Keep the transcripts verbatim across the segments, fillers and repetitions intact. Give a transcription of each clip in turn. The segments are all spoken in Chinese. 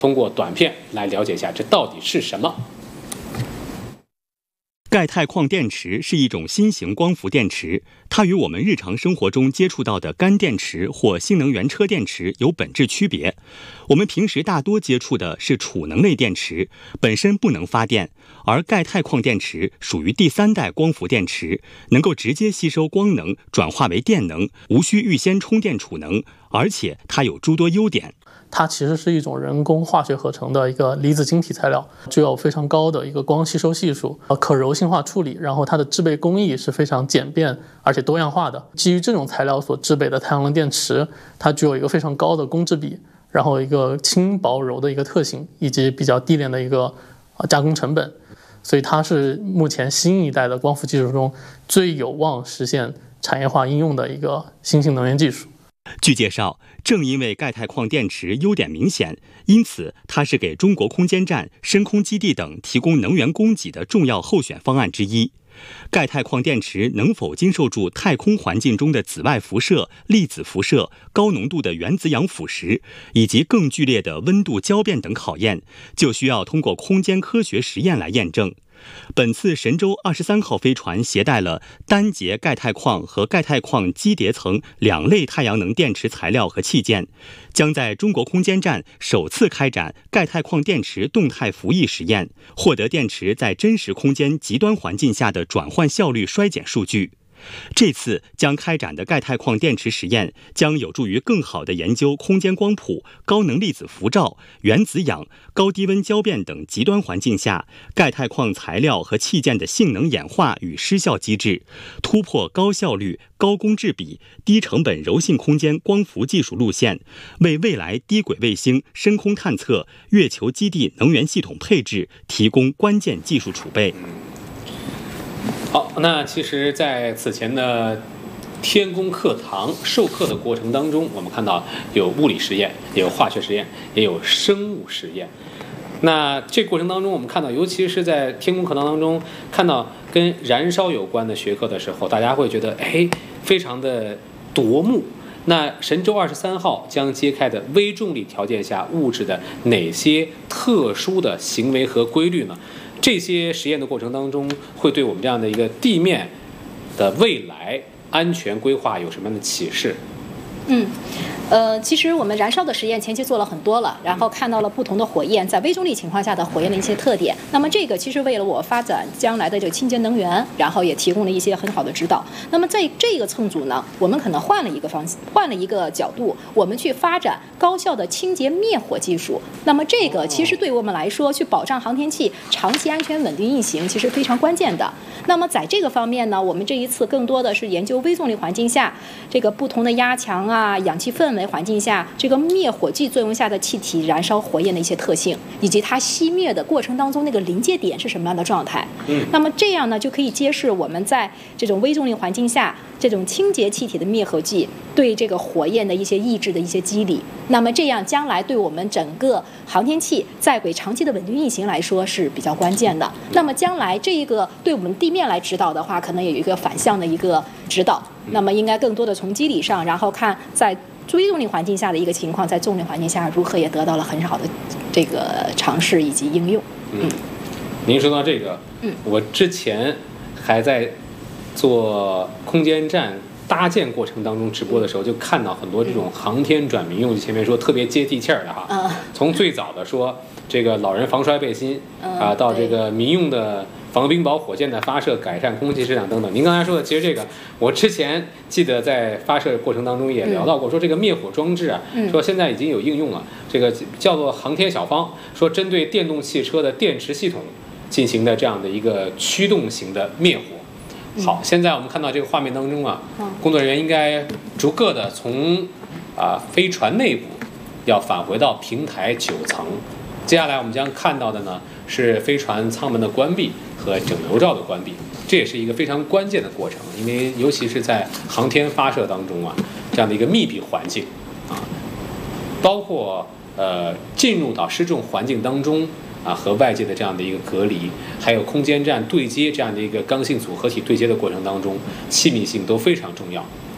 通过短片来了解一下这到底是什么。 钙钛矿电池是一种新型光伏电池，它与我们日常生活中接触到的干电池或新能源车电池有本质区别。我们平时大多接触的是储能类电池，本身不能发电，而钙钛矿电池属于第三代光伏电池，能够直接吸收光能转化为电能，无需预先充电储能，而且它有诸多优点。 它其实是一种人工化学合成的一个离子晶体材料，具有非常高的一个光吸收系数、可柔性化处理，然后它的制备工艺是非常简便而且多样化的。基于这种材料所制备的太阳能电池，它具有一个非常高的公制比，然后一个轻薄柔的一个特性，以及比较低廉的一个加工成本，所以它是目前新一代的光伏技术中最有望实现产业化应用的一个新兴能源技术。 据介绍，正因为钙钛矿电池优点明显，因此它是给中国空间站、深空基地等提供能源供给的重要候选方案之一。钙钛矿电池能否经受住太空环境中的紫外辐射、粒子辐射、高浓度的原子氧腐蚀，以及更剧烈的温度交变等考验，就需要通过空间科学实验来验证。本次神舟二十三号飞船携带了单节钙钛矿和钙钛矿基叠层两类太阳能电池材料和器件，将在中国空间站首次开展钙钛矿电池动态服役实验，获得电池在真实空间极端环境下的转换效率衰减数据。这次将开展的钙钛矿电池实验将有助于更好地研究空间光谱、高能粒子辐照、原子氧、高低温交变等极端环境下钙钛矿材料和器件的性能演化与失效机制，突破高效率、高公制比、低成本柔性空间光伏技术路线，为未来低轨卫星、深空探测、月球基地能源系统配置提供关键技术储备。 好，那其实在此前的天宫课堂授课的过程当中，我们看到有物理实验，也有化学实验，也有生物实验。那这个过程当中，我们看到，尤其是在天宫课堂当中看到跟燃烧有关的学科的时候，大家会觉得哎，非常的夺目。那神舟二十三号将揭开的微重力条件下物质的哪些特殊的行为和规律呢？这些实验的过程当中，会对我们这样的一个地面的未来安全规划有什么样的启示？ 嗯，呃，其实我们燃烧的实验前期做了很多了，然后看到了不同的火焰在微重力情况下的火焰的一些特点。那么这个其实为了我发展将来的这个清洁能源，然后也提供了一些很好的指导。那么在这个乘组呢，我们可能换了一个方向，换了一个角度，我们去发展高效的清洁灭火技术。那么这个其实对我们来说，去保障航天器长期安全稳定运行，其实非常关键的。那么在这个方面呢，我们这一次更多的是研究微重力环境下这个不同的压强啊、氧气氛围环境下，这个灭火剂作用下的气体燃烧火焰的一些特性，以及它熄灭的过程当中那个临界点是什么样的状态。嗯，那么这样呢，就可以揭示我们在这种微重力环境下，这种清洁气体的灭火剂对这个火焰的一些抑制的一些机理。那么这样将来对我们整个航天器在轨长期的稳定运行来说是比较关键的。那么将来这一个对我们地面来指导的话，可能也有一个反向的一个指导。那么应该更多的从机理上，然后看在微重力环境下的一个情况，在重力环境下如何也得到了很好的这个尝试以及应用。 嗯，您说到这个，嗯，我之前还在做空间站搭建过程当中直播的时候，就看到很多这种航天转民用，前面说特别接地气儿的哈，嗯，从最早的说这个老人防摔背心，嗯，啊，到这个民用的防冰雹火箭的发射，改善空气质量等等。您刚才说的，其实这个我之前记得在发射过程当中也聊到过，说这个灭火装置啊，说现在已经有应用了，这个叫做航天小方，说针对电动汽车的电池系统进行的这样的一个驱动型的灭火。好，现在我们看到这个画面当中啊，工作人员应该逐个的从啊飞船内部要返回到平台九层。接下来我们将看到的呢是飞船舱门的关闭和整流罩的关闭，这也是一个非常关键的过程，因为尤其是在航天发射当中啊，这样的一个密闭环境啊，包括呃进入到失重环境当中啊和外界的这样的一个隔离，还有空间站对接这样的一个刚性组合体对接的过程当中，气密性都非常重要。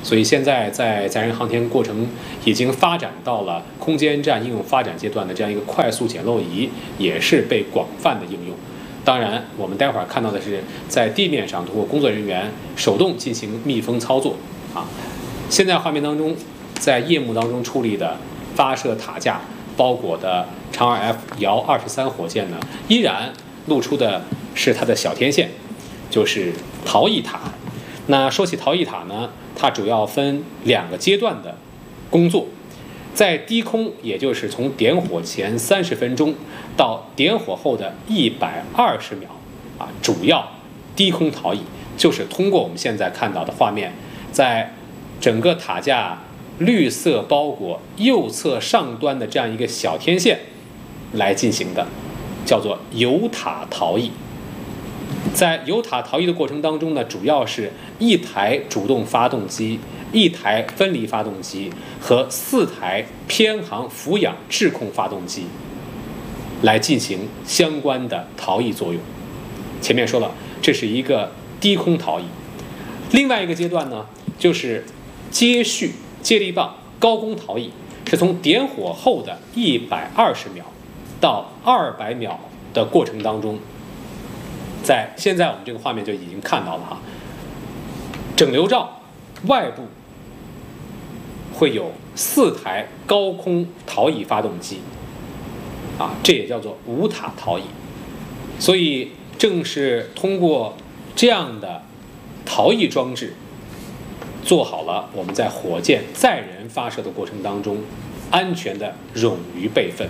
所以现在在载人航天过程已经发展到了空间站应用发展阶段的这样一个快速检漏仪，也是被广泛的应用。当然，我们待会儿看到的是在地面上通过工作人员手动进行密封操作啊。现在画面当中，在夜幕当中处理的发射塔架包裹的长二 F 遥二十三火箭呢，依然露出的是它的小天线，就是逃逸塔。那说起逃逸塔呢，它主要分两个阶段的工作，在低空，也就是从点火前三十分钟到点火后的一百二十秒，啊，主要低空逃逸，就是通过我们现在看到的画面，在整个塔架绿色包裹右侧上端的这样一个小天线来进行的，叫做游塔逃逸。在游塔逃逸的过程当中呢，主要是一台主动发动机、一台分离发动机和四台偏航俯仰滞控发动机来进行相关的逃逸作用。前面说了，这是一个低空逃逸。另外一个阶段呢，就是接续接力棒高空逃逸，是从点火后的一百二十秒到二百秒的过程当中。在现在我们这个画面就已经看到了哈，整流罩外部会有四台高空逃逸发动机，啊，这也叫做无塔逃逸。所以正是通过这样的逃逸装置，做好了我们在火箭载人发射的过程当中安全的冗余备份。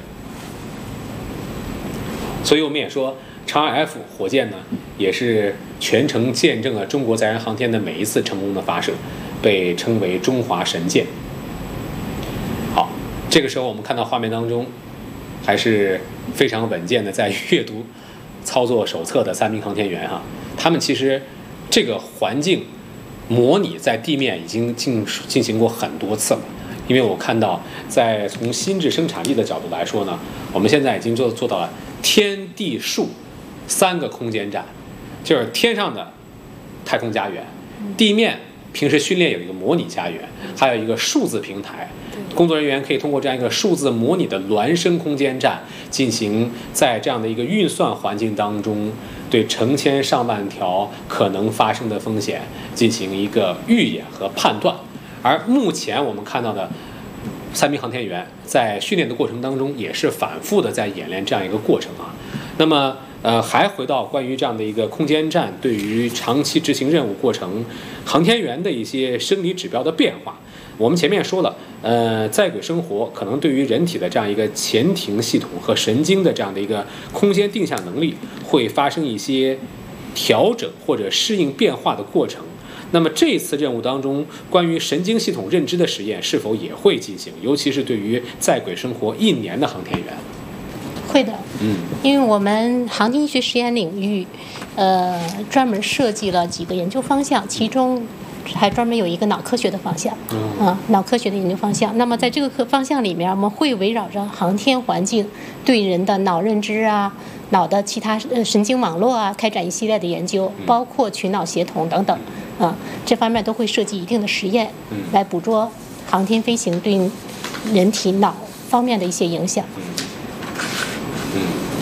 所以我们也说，长二 F 火箭呢，也是全程见证了中国载人航天的每一次成功的发射，被称为中华神箭。好，这个时候我们看到画面当中，还是非常稳健的在阅读操作手册的三名航天员哈，他们其实这个环境模拟在地面已经进进行过很多次了。因为我看到，在从心智生产力的角度来说呢，我们现在已经做做到了天地树三个空间站，就是天上的太空家园，地面平时训练有一个模拟家园，还有一个数字平台。工作人员可以通过这样一个数字模拟的孪生空间站，进行在这样的一个运算环境当中，对成千上万条可能发生的风险进行一个预演和判断。而目前我们看到的三名航天员在训练的过程当中，也是反复的在演练这样一个过程啊。那么，呃，还回到关于这样的一个空间站对于长期执行任务过程，航天员的一些生理指标的变化。我们前面说了，呃，在轨生活可能对于人体的这样一个前庭系统和神经的这样的一个空间定向能力会发生一些调整或者适应变化的过程。那么这次任务当中，关于神经系统认知的实验是否也会进行？尤其是对于在轨生活一年的航天员。 会的， 嗯， 因为我们航天医学实验领域，呃，专门设计了几个研究方向，其中还专门有一个脑科学的方向，嗯、啊，脑科学的研究方向。那么在这个科方向里面，我们会围绕着航天环境对人的脑认知啊、脑的其他呃神经网络啊，开展一系列的研究，包括群脑协同等等，啊，这方面都会设计一定的实验，来捕捉航天飞行对人体脑方面的一些影响。 嗯，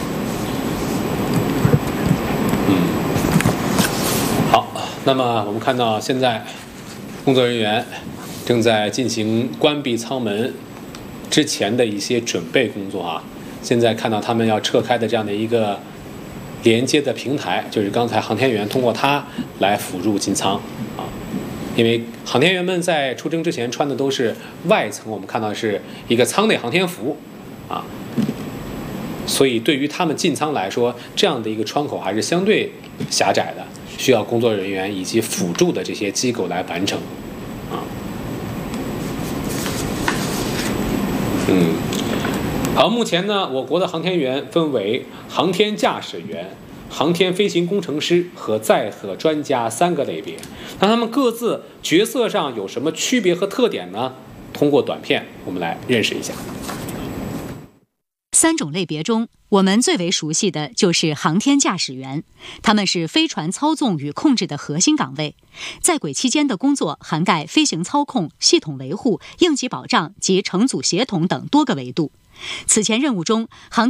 嗯，好，那么我们看到现在工作人员正在进行关闭舱门之前的一些准备工作啊。现在看到他们要撤开的这样的一个连接的平台，就是刚才航天员通过它来辅助进舱啊。因为航天员们在出征之前穿的都是外层，我们看到的是一个舱内航天服啊。所以对于他们进舱来说，这样的一个窗口还是相对狭窄的，需要工作人员以及辅助的这些机构来完成啊。嗯，好，目前呢，我国的航天员分为航天驾驶员、航天飞行工程师和载荷专家三个类别。那他们各自角色上有什么区别和特点呢？通过短片我们来认识一下。 三种类别中，我们最为熟悉的就是航天驾驶员，他们是飞船操纵与控制的核心岗位，在轨期间的工作涵盖飞行操控、系统维护、应急保障及乘组协同等多个维度。此前任务中，航天